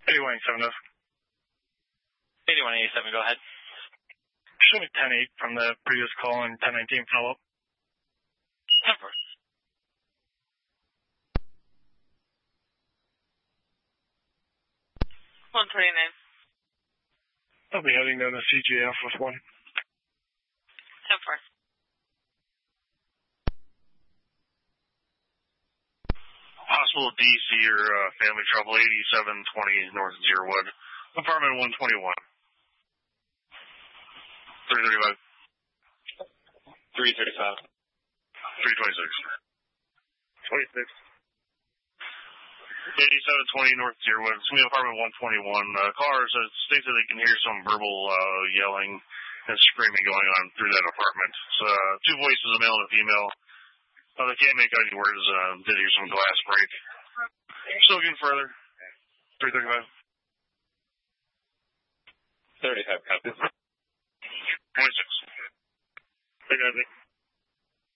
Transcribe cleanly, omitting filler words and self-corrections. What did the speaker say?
8187. 8187, go ahead. Show me 10-8 from the previous call and 1019 follow-up. 10-4. I'll be heading down to CGF with 1. 10-4. Possible DC or family trouble, 8720 North Deerwood, apartment 121. 335. 335. 326. 26. 8720 North Deerwood, it's going to be apartment 121. Caller states that they can hear some verbal yelling and screaming going on through that apartment. So, 2 voices, a male and a female. They can't make out any words. Did hear some glass break. Still looking further. 335. 35, copy. 26. Hey, guys.